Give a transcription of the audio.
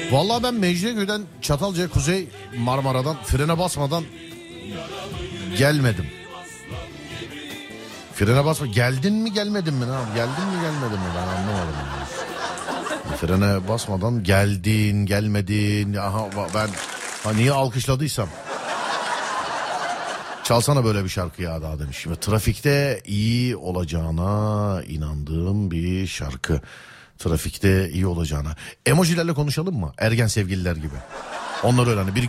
Vallahi ben Mecidiyeköy'den Çatalca'ya, Kuzey Marmara'dan frene basmadan gelmedim. Frene basma. Geldin mi gelmedin mi? Geldin mi gelmedin mi? Ben anlamadım. Frene basmadan geldin gelmedin. Aha ben niye alkışladıysam. Çalsana böyle bir şarkı ya daha demiş. Şimdi trafikte iyi olacağına inandığım bir şarkı. Trafikte iyi olacağına. Emojilerle konuşalım mı? Ergen sevgililer gibi. Onlar öyle hani bir